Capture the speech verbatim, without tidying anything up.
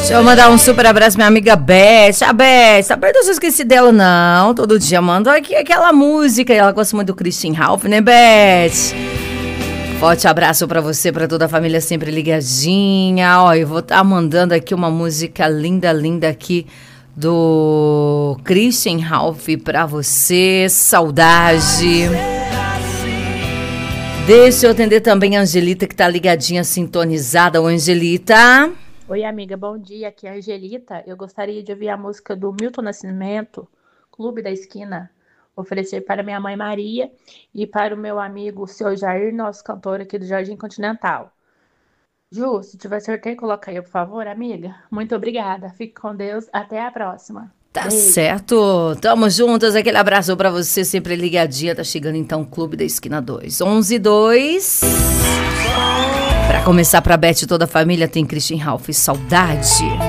Deixa eu mandar um super abraço minha amiga Beth. A Beth, tá perto se eu esqueci dela, não. Todo dia mando aqui aquela música. Ela gosta muito do Christian Ralph, né, Beth? Forte abraço pra você, pra toda a família sempre ligadinha. Ó, eu vou estar tá mandando aqui uma música linda, linda aqui do Christian Ralph pra você. Saudade. Deixa eu atender também a Angelita, que tá ligadinha, sintonizada. Ô, Angelita. Oi, amiga, bom dia. Aqui é a Angelita. Eu gostaria de ouvir a música do Milton Nascimento, Clube da Esquina. Oferecer para minha mãe Maria e para o meu amigo seu Jair, nosso cantor aqui do Jardim Continental. Ju, se tiver sorteio, coloca aí, por favor, amiga. Muito obrigada. Fique com Deus. Até a próxima. Tá Beijo. certo. Tamo juntas. Aquele abraço pra você, sempre ligadinha. Tá chegando então o Clube da Esquina dois. onze e dois. Pra começar, pra Beth e toda a família, tem Christian Ralph. Saudade.